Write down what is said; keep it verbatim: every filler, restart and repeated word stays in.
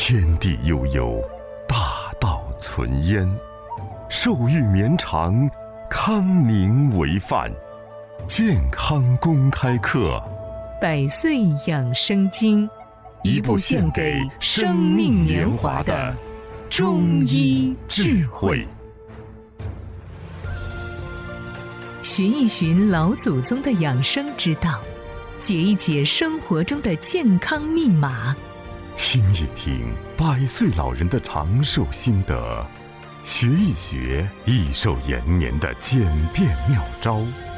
天地悠悠，大道存焉。寿欲绵长，康宁为范。健康公开课， 百岁养生经，一部献给生命年华的中医智慧。寻一寻老祖宗的养生之道，解一解生活中的健康密码， 听一听百岁老人的长寿心得，学一学益寿延年的简便妙招。